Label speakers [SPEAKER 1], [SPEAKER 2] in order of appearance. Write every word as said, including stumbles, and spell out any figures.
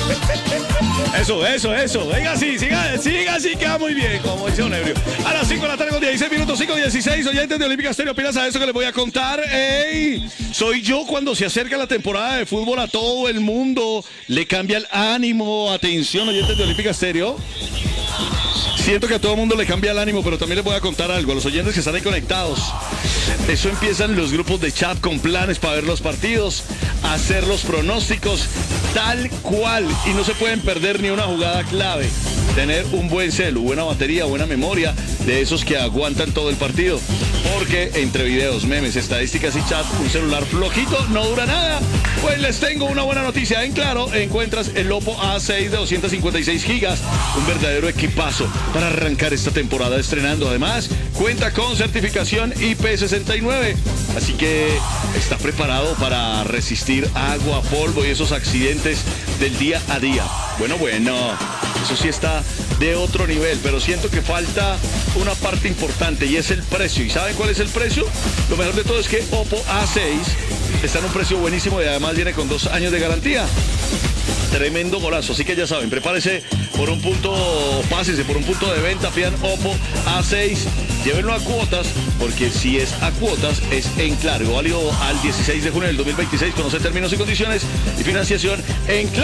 [SPEAKER 1] Eso, eso, eso. Venga así, siga, siga así, queda muy bien, como dice un ebrio. A las cinco de la tarde con dieciséis minutos, cinco dieciséis, oyentes de Olímpica Estéreo, ¿opinas a eso que les voy a contar? ¡Ey! Soy yo cuando se acerca la temporada de fútbol a todo el mundo. Le cambia el ánimo. Atención, oyentes de Olímpica Estéreo. Siento que a todo el mundo le cambia el ánimo, pero también les voy a contar algo. A los oyentes que están ahí conectados. Eso empiezan los grupos de chat con planes para ver los partidos, hacer los pronósticos, tal cual. Y no se pueden perder ni una jugada clave. Tener un buen celu, buena batería, buena memoria, de esos que aguantan todo el partido. Porque entre videos, memes, estadísticas y chat, un celular flojito no dura nada. Pues les tengo una buena noticia. En Claro encuentras el Oppo A seis de doscientos cincuenta y seis gigas, un verdadero equipazo para arrancar esta temporada estrenando. Además, cuenta con certificación I P sesenta y nueve, así que está preparado para resistir agua, polvo y esos accidentes del día a día. Bueno, bueno, eso sí está de otro nivel, pero siento que falta una parte importante y es el precio. ¿Y saben cuál es el precio? Lo mejor de todo es que Oppo A seis está en un precio buenísimo y además viene con dos años de garantía. Tremendo golazo, así que ya saben, prepárese por un punto, pásese por un punto de venta, pidan Oppo A seis, llévenlo a cuotas, porque si es a cuotas es en Claro, válido al dieciséis de junio del dos mil veintiséis, conoce términos y condiciones y financiación en Claro.